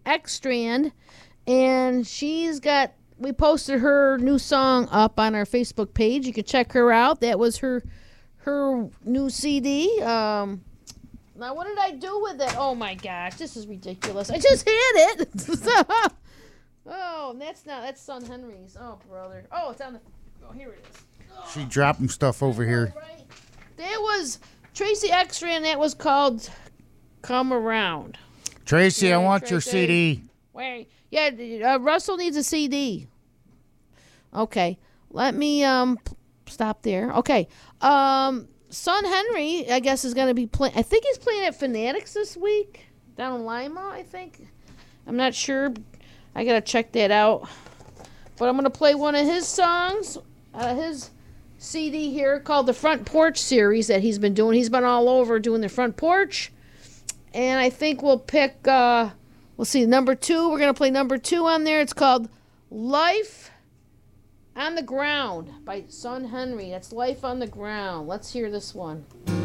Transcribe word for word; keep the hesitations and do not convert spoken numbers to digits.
Ekstrand, and she's got. We posted her new song up on our Facebook page. You can check her out. That was her her new C D. Um, now, what did I do with it? Oh my gosh, this is ridiculous. I just hit it. Oh, that's not. That's Son Henry's. Oh, brother. Oh, it's on the. Oh, here it is. Oh. She dropping stuff over here. Right. That was Tracy Ekstrand. That was called "Come Around." Tracy, yeah, I want Tracy. your C D. Wait, yeah, uh, Russell needs a C D. Okay, let me um stop there. Okay, um, Son Henry, I guess, is going to be playing. I think he's playing at Fanatics this week down in Lima. I think. I'm not sure. I gotta check that out. But I'm gonna play one of his songs, uh, his C D here called the Front Porch series that he's been doing. He's been all over doing the Front Porch, and I think we'll pick. Uh, we'll see number two. We're gonna play number two on there. It's called "Life on the Ground" by Son Henry. That's "Life on the Ground." Let's hear this one.